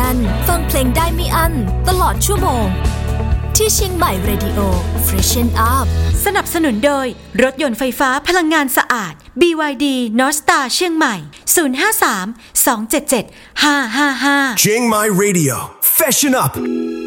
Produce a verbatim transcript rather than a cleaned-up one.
น่นฟังเพลงได้ไม่อั้นตลอดชั่วโมงที่เชียงใหม่ Radio Freshen Up สนับสนุนโดยรถยนต์ไฟฟ้าพลังงานสะอาด บี วาย ดี North Star เชียงใหม่ศูนย์ ห้า สาม สอง เจ็ด เจ็ด ห้า ห้า ห้า Chiang Mai Radio Freshen Up